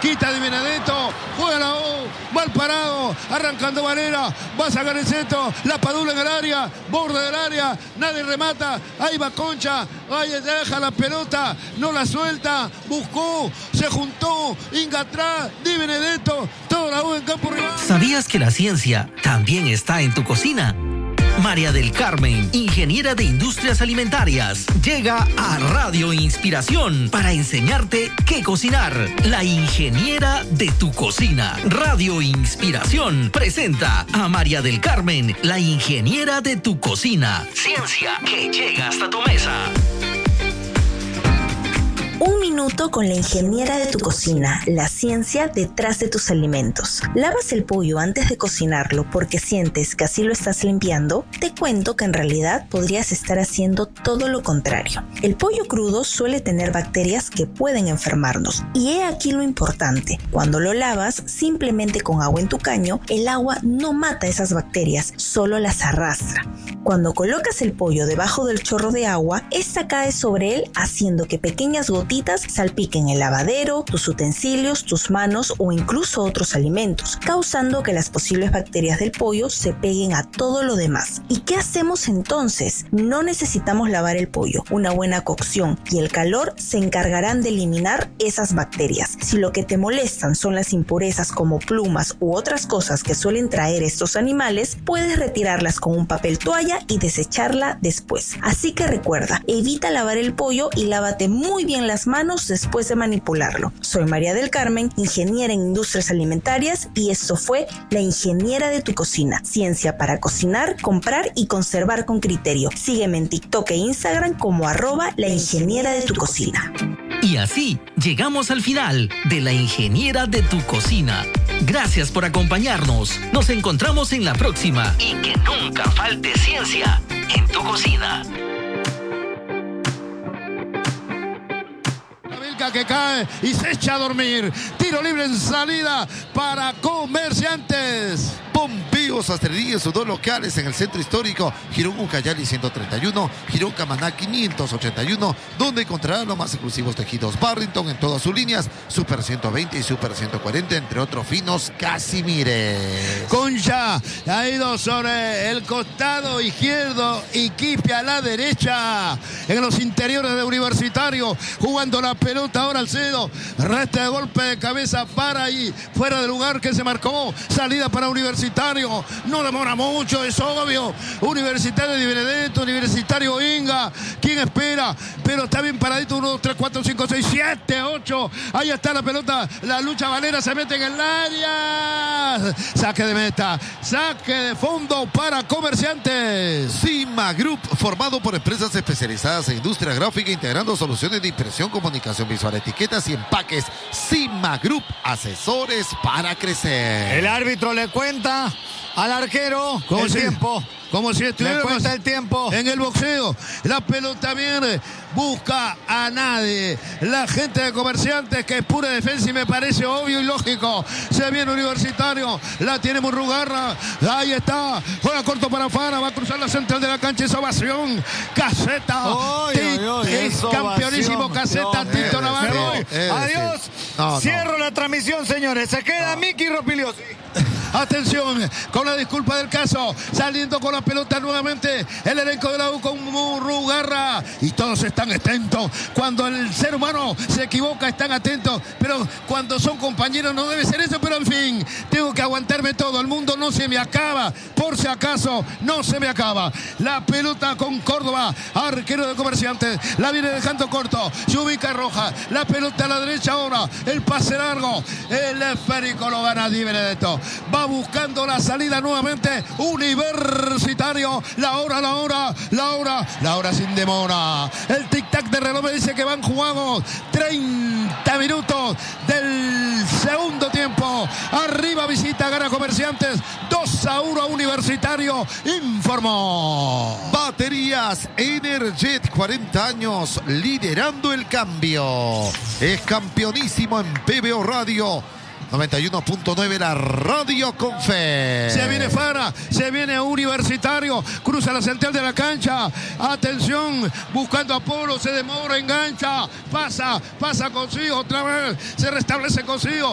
quita Di Benedetto, juega la O, mal parado, arrancando Varela, va a sacar el centro, la Padula en el área, borde del área, nadie remata, ahí va Concha, ahí deja la pelota, no la suelta, buscó, se juntó, Inga atrás, Di Benedetto, todo la U en campo rival. ¿Sabías que la ciencia también está en tu cocina? María del Carmen, ingeniera de Industrias Alimentarias, llega a Radio Inspiración para enseñarte qué cocinar. La ingeniera de tu cocina. Radio Inspiración presenta a María del Carmen, la ingeniera de tu cocina. Ciencia que llega hasta tu mesa. Un minuto con la ingeniera de tu cocina, la ciencia detrás de tus alimentos. ¿Lavas el pollo antes de cocinarlo porque sientes que así lo estás limpiando? Te cuento que en realidad podrías estar haciendo todo lo contrario. El pollo crudo suele tener bacterias que pueden enfermarnos. Y he aquí lo importante. Cuando lo lavas simplemente con agua en tu caño, el agua no mata esas bacterias, solo las arrastra. Cuando colocas el pollo debajo del chorro de agua, esta cae sobre él haciendo que pequeñas gotitas salpiquen el lavadero, tus utensilios, tus manos o incluso otros alimentos, causando que las posibles bacterias del pollo se peguen a todo lo demás. ¿Y qué hacemos entonces? No necesitamos lavar el pollo. Una buena cocción y el calor se encargarán de eliminar esas bacterias. Si lo que te molestan son las impurezas como plumas u otras cosas que suelen traer estos animales, puedes retirarlas con un papel toalla y desecharla después. Así que recuerda, evita lavar el pollo y lávate muy bien las manos después de manipularlo. Soy María del Carmen, ingeniera en Industrias Alimentarias, y esto fue La Ingeniera de tu Cocina. Ciencia para cocinar, comprar y conservar con criterio. Sígueme en TikTok e Instagram como @La Ingeniera de tu Cocina. Y así llegamos al final de La Ingeniera de tu Cocina. Gracias por acompañarnos. Nos encontramos en la próxima. Y que nunca falte ciencia en tu cocina. Que cae y se echa a dormir. Tiro libre en salida para Comerciantes. Pompeo Sastrería, sus dos locales en el centro histórico, Girón Ucayali 131, Girón Camaná 581, donde encontrará los más exclusivos tejidos Barrington en todas sus líneas, Super 120 y Super 140, entre otros finos Casimires. Concha ha ido sobre el costado izquierdo y Quispe a la derecha, en los interiores de Universitario, jugando la pelota ahora Alcedo, resta de golpe de cabeza para ahí, fuera del lugar que se marcó, salida para Universitario, no demora mucho, es obvio. Universitario Di Benedetto, Universitario Inga, ¿quién espera? Pero está bien paradito, 1, 2, 3, 4, 5, 6, 7, 8, ahí está la pelota, la lucha Valera se mete en el área, saque de meta, saque de fondo para Comerciantes. Cima Group, formado por empresas especializadas en industria gráfica, integrando soluciones de impresión, comunicación visual, etiquetas y empaques. Cima Group, asesores para crecer. El árbitro le cuenta al arquero el tiempo. Como si estuviera le cuenta el tiempo en el boxeo. La pelota viene, busca a nadie. La gente de Comerciantes, que es pura defensa y me parece obvio y lógico. Se viene Universitario, la tiene Murrugarra. Ahí está, juega corto para Fara, va a cruzar la central de la cancha. Esa ovación, Caseta. Es campeonísimo Caseta, Tito Navarro. Adiós. Cierro la transmisión, señores. Se queda Miki Ropigliosi. Atención, con la disculpa del caso, saliendo con la pelota nuevamente el elenco de la U con Murrugarra. Y todos están atentos. Cuando el ser humano se equivoca, están atentos. Pero cuando son compañeros no debe ser eso. Pero en fin, tengo que aguantarme todo. El mundo no se me acaba. Por si acaso, no se me acaba. La pelota con Córdoba, arquero de Comerciantes. La viene dejando corto. Se ubica Roja. La pelota a la derecha ahora. El pase largo. El esférico lo gana Di Benedetto. Va buscando la salida nuevamente Universitario. La hora sin demora. El tic-tac de reloj me dice que van jugados 30 minutos del segundo tiempo. Arriba visita, gana Comerciantes 2-1 Universitario, informó. Baterías Energet, 40 años liderando el cambio. Es campeonísimo en PBO Radio 91.9, la radio con fe. Se viene Fara, se viene Universitario, cruza la central de la cancha. Atención, buscando a Polo, se demora, engancha, pasa consigo otra vez, se restablece consigo.